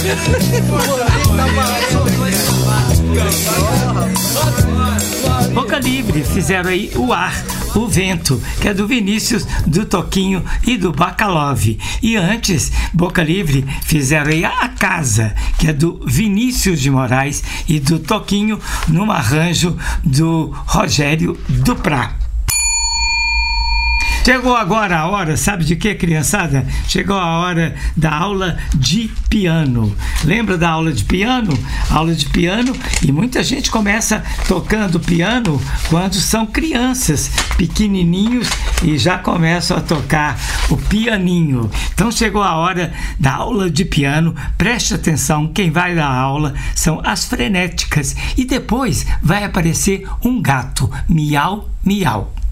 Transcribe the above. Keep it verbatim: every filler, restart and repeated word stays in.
Boca Livre fizeram aí O Ar, O Vento, que é do Vinícius, do Toquinho e do Bacalov. E antes, Boca Livre fizeram aí A Casa, que é do Vinícius de Moraes e do Toquinho, num arranjo do Rogério Duprá. Chegou agora a hora, sabe de quê, criançada? Chegou a hora da aula de piano. Lembra da aula de piano? Aula de piano, e muita gente começa tocando piano quando são crianças, pequenininhos, e já começam a tocar o pianinho. Então chegou a hora da aula de piano. Preste atenção, quem vai dar aula são as frenéticas. E depois vai aparecer um gato, miau, miau.